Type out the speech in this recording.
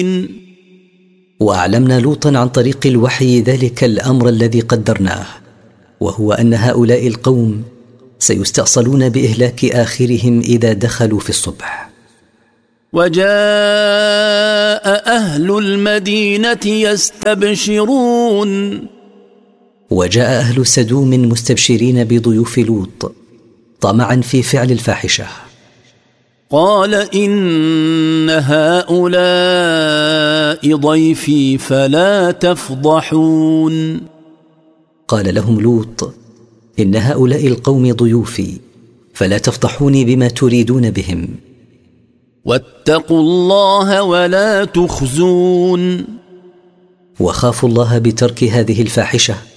وأعلمنا لوطا عن طريق الوحي ذلك الأمر الذي قدرناه، وهو أن هؤلاء القوم سيستأصلون بإهلاك آخرهم إذا دخلوا في الصبح. وجاء أهل المدينة يستبشرون. وجاء أهل سدوم مستبشرين بضيوف لوط طمعا في فعل الفاحشة. قال إن هؤلاء ضيفي فلا تفضحون. قال لهم لوط إن هؤلاء القوم ضيوفي فلا تفضحوني بما تريدون بهم. واتقوا الله ولا تخزون. وخافوا الله بترك هذه الفاحشة